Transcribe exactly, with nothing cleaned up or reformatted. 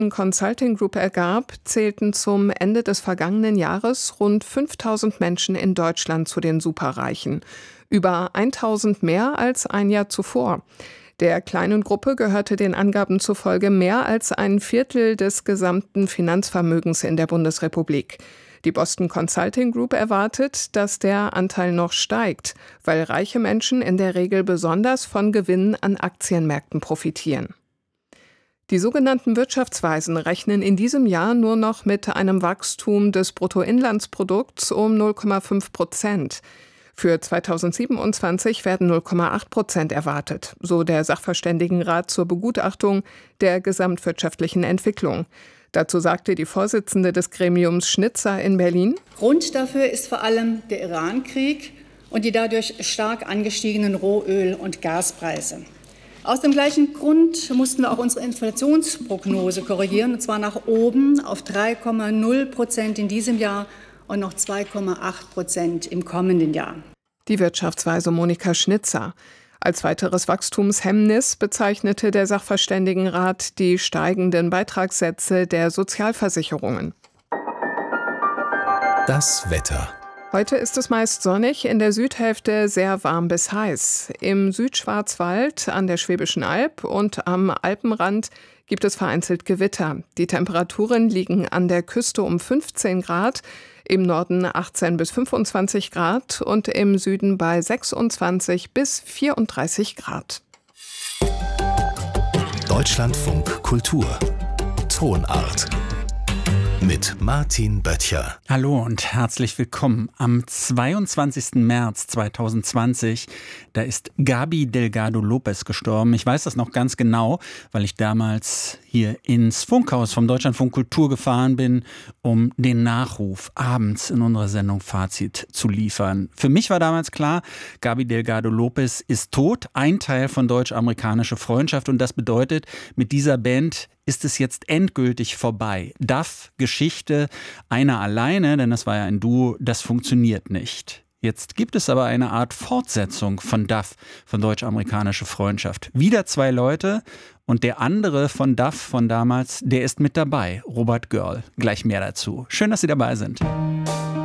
Consulting Group ergab, zählten zum Ende des vergangenen Jahres rund fünftausend Menschen in Deutschland zu den Superreichen. Über tausend mehr als ein Jahr zuvor. Der kleinen Gruppe gehörte den Angaben zufolge mehr als ein Viertel des gesamten Finanzvermögens in der Bundesrepublik. Die Boston Consulting Group erwartet, dass der Anteil noch steigt, weil reiche Menschen in der Regel besonders von Gewinnen an Aktienmärkten profitieren. Die sogenannten Wirtschaftsweisen rechnen in diesem Jahr nur noch mit einem Wachstum des Bruttoinlandsprodukts um null Komma fünf Prozent. Für zweitausendsiebenundzwanzig werden null Komma acht Prozent erwartet, so der Sachverständigenrat zur Begutachtung der gesamtwirtschaftlichen Entwicklung. Dazu sagte die Vorsitzende des Gremiums Schnitzer in Berlin: Grund dafür ist vor allem der Iran-Krieg und die dadurch stark angestiegenen Rohöl- und Gaspreise. Aus dem gleichen Grund mussten wir auch unsere Inflationsprognose korrigieren, und zwar nach oben auf drei Komma null Prozent in diesem Jahr und noch zwei Komma acht Prozent im kommenden Jahr. Die Wirtschaftsweise Monika Schnitzer. Als weiteres Wachstumshemmnis bezeichnete der Sachverständigenrat die steigenden Beitragssätze der Sozialversicherungen. Das Wetter. Heute ist es meist sonnig, in der Südhälfte sehr warm bis heiß. Im Südschwarzwald, an der Schwäbischen Alb und am Alpenrand gibt es vereinzelt Gewitter. Die Temperaturen liegen an der Küste um fünfzehn Grad, im Norden achtzehn bis fünfundzwanzig Grad und im Süden bei sechsundzwanzig bis vierunddreißig Grad. Deutschlandfunk Kultur. Tonart. Mit Martin Böttcher. Hallo und herzlich willkommen. Am zweiundzwanzigsten März zweitausendzwanzig, da ist Gaby Delgado Lopez gestorben. Ich weiß das noch ganz genau, weil ich damals hier ins Funkhaus vom Deutschlandfunk Kultur gefahren bin, um den Nachruf abends in unserer Sendung Fazit zu liefern. Für mich war damals klar, Gaby Delgado Lopez ist tot, ein Teil von Deutsch-Amerikanische Freundschaft, und das bedeutet, mit dieser Band ist es jetzt endgültig vorbei. D A F, Geschichte, einer alleine, denn das war ja ein Duo, das funktioniert nicht. Jetzt gibt es aber eine Art Fortsetzung von D A F, von Deutsch-Amerikanische Freundschaft. Wieder zwei Leute, und der andere von D A F von damals, der ist mit dabei, Robert Görl. Gleich mehr dazu. Schön, dass Sie dabei sind.